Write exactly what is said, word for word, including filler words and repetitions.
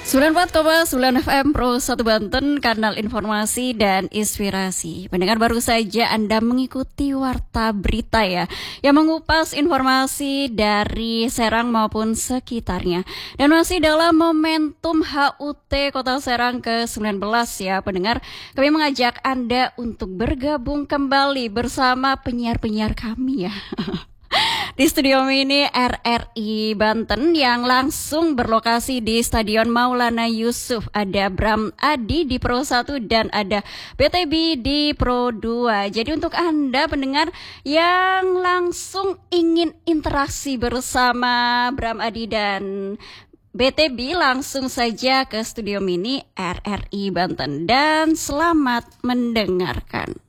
sembilan puluh empat koma sembilan F M Pro satu Banten, kanal informasi dan inspirasi. Pendengar, baru saja Anda mengikuti Warta Berita ya, yang mengupas informasi dari Serang maupun sekitarnya. Dan masih dalam momentum H U T Kota Serang ke sembilan belas ya pendengar, kami mengajak Anda untuk bergabung kembali bersama penyiar-penyiar kami ya. Di studio ini R R I Banten yang langsung berlokasi di Stadion Maulana Yusuf. Ada Bram Adi di Pro satu dan ada B T B di Pro dua. Jadi untuk Anda pendengar yang langsung ingin interaksi bersama Bram Adi dan B T B, langsung saja ke studio mini R R I Banten dan selamat mendengarkan.